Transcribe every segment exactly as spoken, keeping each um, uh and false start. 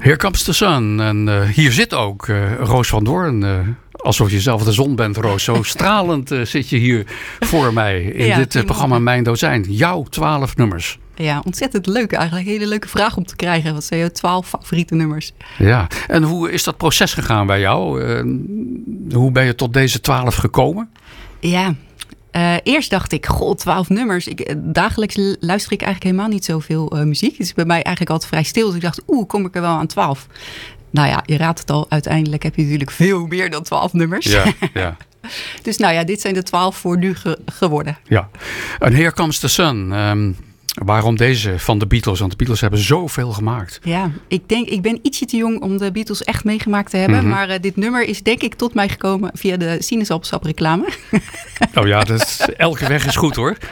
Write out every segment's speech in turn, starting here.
Here Comes the Sun. En uh, hier zit ook uh, Roos van Doorn. Uh, alsof je zelf de zon bent, Roos. Zo stralend uh, zit je hier voor mij in ja, dit uh, programma Mijn Dozijn. Jouw twaalf nummers. Ja, ontzettend leuk eigenlijk. Een hele leuke vraag om te krijgen. Wat zijn jouw twaalf favoriete nummers? Ja, en hoe is dat proces gegaan bij jou? Uh, hoe ben je tot deze twaalf gekomen? Ja, uh, eerst dacht ik, goh, twaalf nummers. Ik, dagelijks luister ik eigenlijk helemaal niet zoveel uh, muziek. Het is bij mij eigenlijk altijd vrij stil. Dus ik dacht, oeh, kom ik er wel aan twaalf? Nou ja, je raadt het al. Uiteindelijk heb je natuurlijk veel meer dan twaalf nummers. Ja, ja. Dus nou ja, dit zijn de twaalf voor nu ge- geworden. Ja, en Here Comes the Sun. Um, waarom deze van de Beatles? Want de Beatles hebben zoveel gemaakt. Ja, ik denk, ik ben ietsje te jong om de Beatles echt meegemaakt te hebben. Mm-hmm. Maar uh, dit nummer is denk ik tot mij gekomen via de sinaasappelsap reclame. Oh ja, dus elke weg is goed hoor.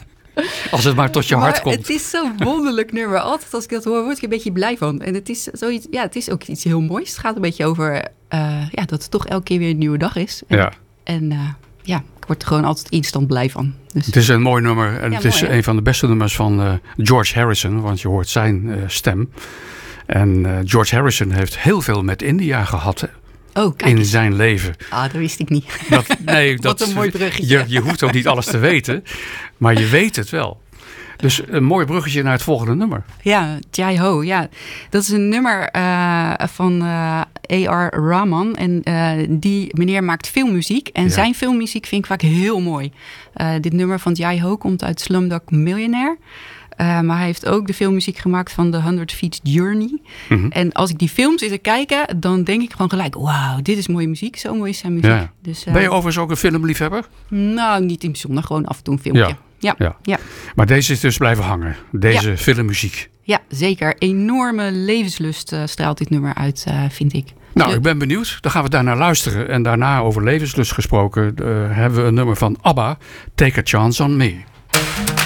Als het maar tot je hart maar komt. Het is zo'n wonderlijk nummer. Altijd als ik dat hoor, word ik een beetje blij van. En het is, zoiets, ja, het is ook iets heel moois. Het gaat een beetje over uh, ja, dat het toch elke keer weer een nieuwe dag is. En, ja. en uh, ja, ik word er gewoon altijd instant blij van. Dus. Het is een mooi nummer. En ja, het is mooi, een van de beste nummers van uh, George Harrison. Want je hoort zijn uh, stem. En uh, George Harrison heeft heel veel met India gehad. Hè? Oh, kijk in eens. zijn leven. Ah, dat wist ik niet. Dat, nee, Wat dat, een mooi bruggetje. Je, je hoeft ook niet alles te weten. Maar je weet het wel. Dus een mooi bruggetje naar het volgende nummer. Ja, Jai Ho. Ja. Dat is een nummer uh, van uh, A R Rahman. En uh, die meneer maakt filmmuziek. En ja. zijn filmmuziek vind ik vaak heel mooi. Uh, dit nummer van Jai Ho komt uit Slumdog Millionaire. Uh, maar hij heeft ook de filmmuziek gemaakt van The Hundred Feet Journey. Mm-hmm. En als ik die film zit te kijken, dan denk ik gewoon gelijk, wauw, dit is mooie muziek. Zo mooi is zijn muziek. Ja. Dus, uh, ben je overigens ook een filmliefhebber? Nou, niet in bijzonder. Gewoon af en toe een filmpje. Ja. Ja. Ja. ja. Maar deze is dus blijven hangen. Deze ja. filmmuziek. Ja, zeker. Enorme levenslust uh, straalt dit nummer uit, uh, vind ik. Nou, ik ben benieuwd. Dan gaan we daarnaar luisteren. En daarna over levenslust gesproken uh, hebben we een nummer van ABBA, Take a Chance on Me.